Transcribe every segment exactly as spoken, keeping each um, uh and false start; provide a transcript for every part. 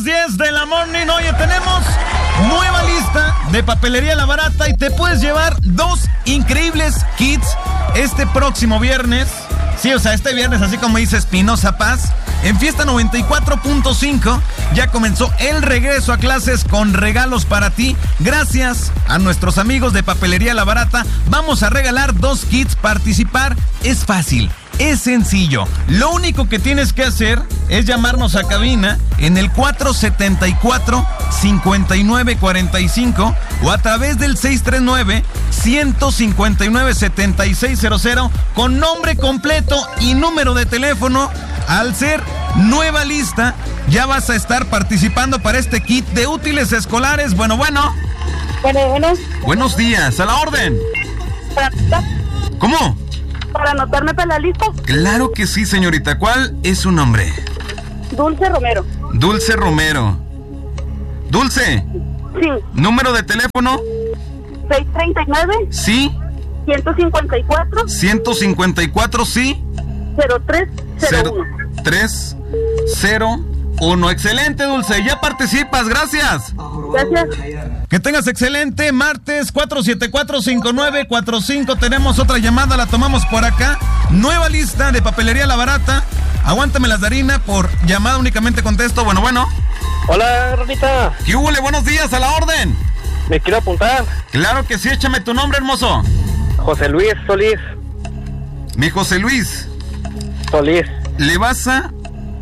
diez de la morning. Oye, tenemos nueva lista de Papelería La Barata y te puedes llevar dos increíbles kits este próximo viernes. Sí, o sea, este viernes, así como dice Espinosa Paz, en Fiesta noventa y cuatro punto cinco ya comenzó el regreso a clases con regalos para ti. Gracias a nuestros amigos de Papelería La Barata, vamos a regalar dos kits. Participar es fácil. Es sencillo, lo único que tienes que hacer es llamarnos a cabina en el cuatro setenta y cuatro, cincuenta y nueve cuarenta y cinco o a través del seis tres nueve, ciento cincuenta y nueve, setenta y seis cero cero con nombre completo y número de teléfono. Al ser nueva lista, ya vas a estar participando para este kit de útiles escolares. Bueno, bueno. Bueno, bueno. Buenos días, a la orden. ¿Cómo? ¿Para anotarme para la lista? Claro que sí, señorita. ¿Cuál es su nombre? Dulce Romero. Dulce Romero. Dulce. Sí. ¿Número de teléfono? seis treinta y nueve. Sí. ciento cincuenta y cuatro. ciento cincuenta y cuatro, sí. cero tres cero uno. tres cero uno. Excelente, Dulce. Ya participas. Gracias. Gracias. Que tengas excelente martes. Cuatro siete cuatro, cinco nueve cuatro cinco. Tenemos otra llamada, la tomamos por acá. Nueva lista de Papelería La Barata. Aguántame las Darina, por llamada únicamente contesto. Bueno, bueno. Hola, Ronita. ¿Qué hubo? Buenos días, a la orden. Me quiero apuntar. Claro que sí, échame tu nombre, hermoso. José Luis Solís. Mi José Luis. Solís. ¿Le vas a...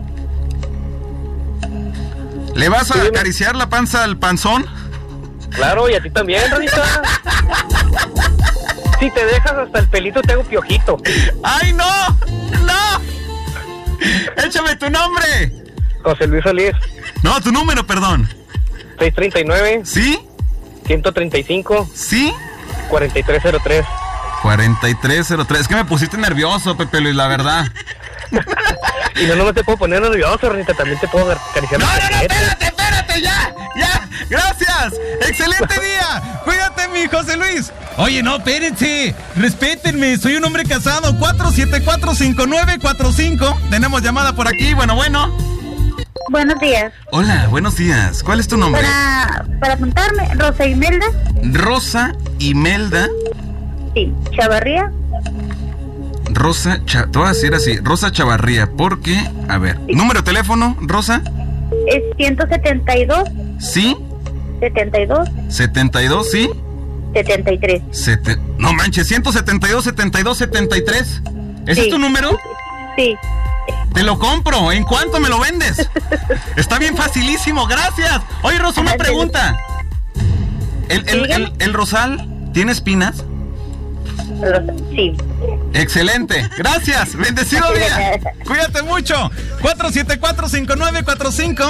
¿Le vas a sí, acariciar la panza al panzón? Claro, y a ti también, Ronita. Si te dejas hasta el pelito te hago piojito. ¡Ay, no! ¡No! ¡Échame tu nombre! José Luis Solís. No, tu número, perdón. seis treinta y nueve. ¿Sí? ciento treinta y cinco. ¿Sí? cuarenta y tres cero tres. cuarenta y tres cero tres. Es que me pusiste nervioso, Pepe Luis, la verdad. Y no, no me te puedo poner nervioso, Ronita. También te puedo acariciar. No, no, no, espérate, espérate, ya, ya. Gracias. Excelente día. Cuídate, mi José Luis. Oye, no, espérense. Respétenme, soy un hombre casado. cuatro siete cuatro, cinco nueve cuatro cinco. Tenemos llamada por aquí. Bueno, bueno. Buenos días. Hola, buenos días. ¿Cuál es tu nombre? Para, para apuntarme, Rosa Imelda. Rosa Imelda. Sí, Chavarría. Rosa, Cha- te voy a decir así, Rosa Chavarría, porque, a ver, Sí. número de teléfono, Rosa. Es ciento setenta y dos. Sí. setenta y dos. setenta y dos, sí. setenta y tres. Sete- no manches, ciento setenta y dos, setenta y dos, setenta y tres. ¿Ese Sí. es tu número? Sí. Te lo compro. ¿En cuánto me lo vendes? Está bien facilísimo, gracias. Oye, Rosa, una pregunta. ¿El, el, el, el rosal tiene espinas? Rosa, sí. Excelente, gracias. Bendecido día. Cuídate mucho. cuatro siete cuatro, cinco nueve cuatro cinco.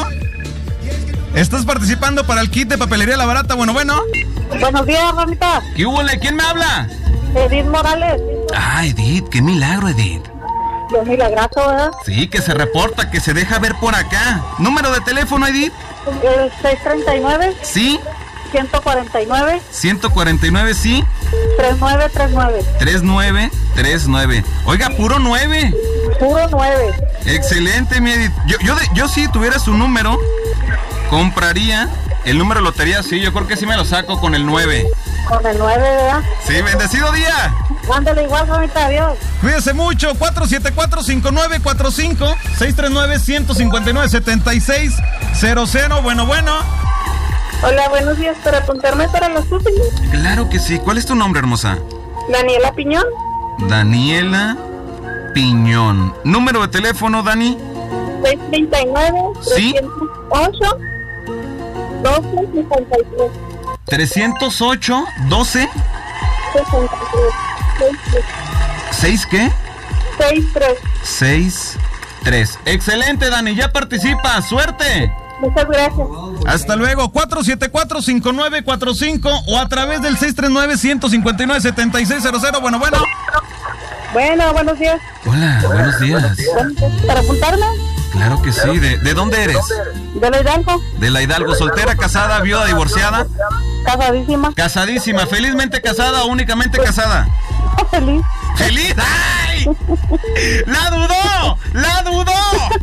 Estás participando para el kit de Papelería La Barata. Bueno, bueno. Buenos días, Ronita. ¿Qué hubo? ¿Quién me habla? Edith Morales. Ah, Edith, qué milagro, Edith. Dios milagroso, ¿verdad? Sí, que se reporta, que se deja ver por acá. ¿Número de teléfono, Edith? El seis treinta y nueve. Sí. ciento cuarenta y nueve. ciento cuarenta y nueve, sí. treinta y nueve treinta y nueve. treinta y nueve treinta y nueve. Oiga, puro nueve. Puro nueve. Excelente, mi Edith. Yo, yo, de, yo si tuviera su número, compraría el número de lotería. Sí, yo creo que sí me lo saco con el nueve. Con el nueve, ¿verdad? Sí, bendecido día. Mándale igual, Ronita, adiós. Cuídese mucho. cuatro siete cuatro, cinco nueve cuatro cinco, seis tres nueve, ciento cincuenta y nueve, setenta y seis cero cero. Bueno, bueno. Hola, buenos días. ¿Para apuntarme para los útiles? Claro que sí. ¿Cuál es tu nombre, hermosa? Daniela Piñón. Daniela Piñón. ¿Número de teléfono, Dani? seis treinta y nueve. Sí. trescientos ocho. doce sesenta y tres. trescientos ocho, doce. sesenta y tres. ¿seis qué? sesenta y tres. seis tres. Excelente, Dani. Ya participa. ¡Suerte! Muchas gracias. Hasta luego. cuatro siete cuatro, cinco nueve cuatro cinco o a través del seis tres nueve, ciento cincuenta y nueve, setenta y seis cero cero. Bueno, bueno. Bueno, buenos días. Hola, buenos días. ¿Para apuntarme? Claro que sí. ¿De, de dónde eres? De la Hidalgo. De la Hidalgo. ¿Soltera, casada, viuda, divorciada? Casadísima. Casadísima. ¿Felizmente casada o únicamente casada? Feliz. ¡Feliz! ¡Ay! ¡La dudó! ¡La dudó!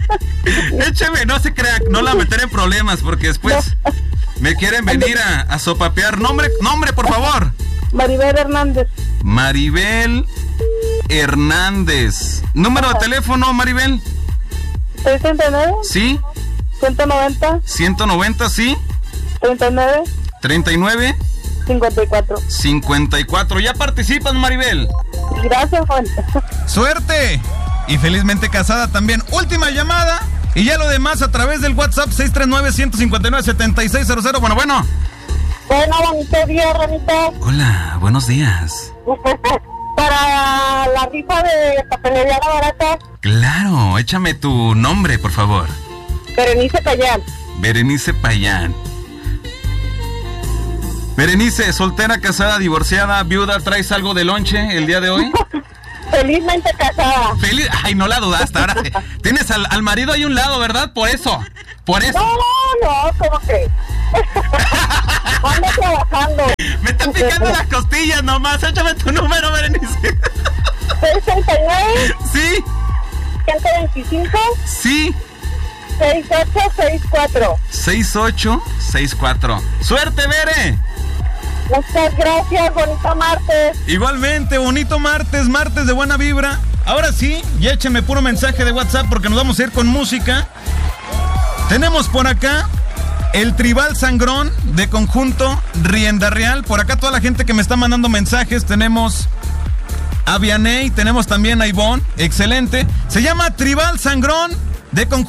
Écheme, no se crea, no la meteré en problemas porque después me quieren venir a, a sopapear. Nombre, nombre, por favor. Maribel Hernández. Maribel Hernández. Número de teléfono, Maribel. ¿trescientos treinta y nueve? Sí. ciento noventa. ciento noventa, sí. treinta y nueve. treinta y nueve. cincuenta y cuatro. cincuenta y cuatro. ¿Ya participas, Maribel? Gracias, Juan. ¡Suerte! Y felizmente casada también. Última llamada. Y ya lo demás a través del WhatsApp seis tres nueve, uno cinco nueve, siete seis cero cero. Bueno, bueno. Bueno, bonito día, Ranita. Hola, buenos días. Para la rifa de Papelería La Barata, Claro, échame tu nombre, por favor. Berenice Payán. Berenice Payán. Berenice, soltera, casada, divorciada, viuda, ¿traes algo de lonche el día de hoy? Felizmente casada. Feliz. Ay, no la dudaste. Ahora sí. Tienes al, al marido ahí a un lado, ¿verdad? Por eso. Por eso. No, no, ¿cómo que? Ando trabajando. Me están picando las costillas nomás. Échame tu número, Berenice. sesenta y nueve. Sí. ciento veinticinco. Sí. sesenta y ocho sesenta y cuatro. seis ocho seis cuatro. ¡Suerte, Bere! Muchas gracias, bonito martes. Igualmente, bonito martes, martes de buena vibra. Ahora sí, ya échenme puro mensaje de WhatsApp porque nos vamos a ir con música. Tenemos por acá el Tribal Sangrón de conjunto Rienda Real. Por acá toda la gente que me está mandando mensajes. Tenemos a Vianey, tenemos también a Ivonne. Excelente. Se llama Tribal Sangrón de conjunto.